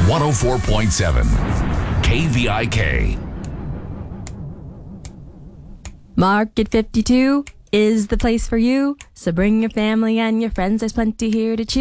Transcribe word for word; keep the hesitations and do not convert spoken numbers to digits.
one oh four point seven K V I K. Market fifty-two is the place for you. So bring your family and your friends. There's plenty here to choose.